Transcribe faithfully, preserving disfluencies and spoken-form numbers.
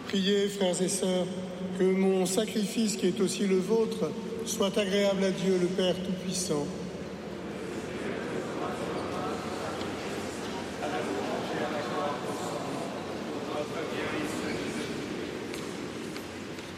Priez, frères et sœurs, que mon sacrifice, qui est aussi le vôtre, soit agréable à Dieu le Père Tout-Puissant.